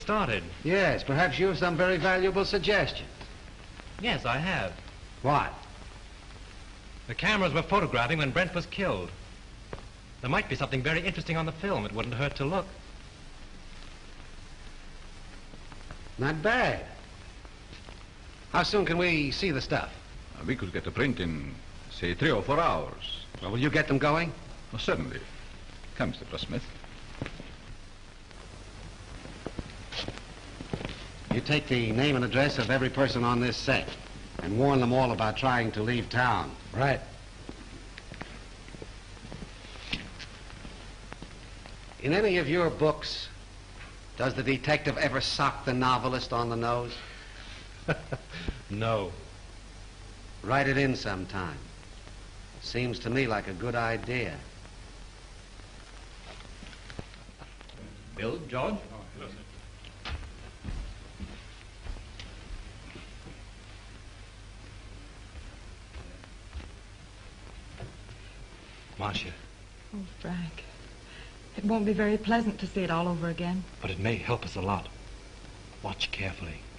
started. Yes, perhaps you have some very valuable suggestions. Yes, I have. What? The cameras were photographing when Brent was killed. There might be something very interesting on the film. It wouldn't hurt to look. Not bad. How soon can we see the stuff? We could get a print in, say, 3 or 4 hours. Well, will you get them going? Oh, certainly. Come, Mr. Smith. You take the name and address of every person on this set and warn them all about trying to leave town. Right. In any of your books, does the detective ever sock the novelist on the nose? No. Write it in sometime. Seems to me like a good idea. Bill, George? Marcia. Oh, Frank. It won't be very pleasant to see it all over again. But it may help us a lot. Watch carefully.